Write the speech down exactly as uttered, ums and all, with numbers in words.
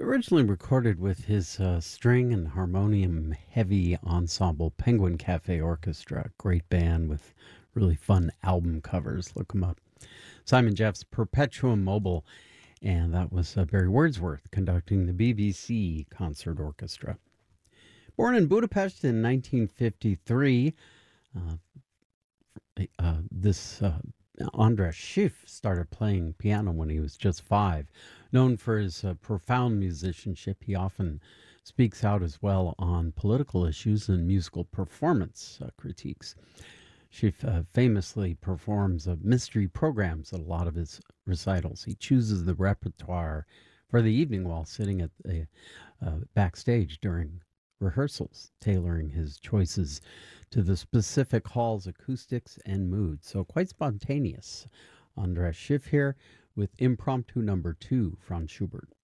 originally recorded with his uh, string and harmonium heavy ensemble Penguin Cafe Orchestra. Great band with really fun album covers. Look them up. Simon Jeff's Perpetuum Mobile, and that was uh, Barry Wordsworth conducting the B B C Concert Orchestra. Born in Budapest in nineteen fifty-three, uh, uh, this uh, András Schiff started playing piano when he was just five. Known for his uh, profound musicianship, he often speaks out as well on political issues and musical performance uh, critiques. Schiff uh, famously performs uh, mystery programs at a lot of his recitals. He chooses the repertoire for the evening while sitting at the uh, backstage during rehearsals, tailoring his choices to the specific hall's acoustics and mood. So quite spontaneous. András Schiff here with Impromptu Number Two from Schubert.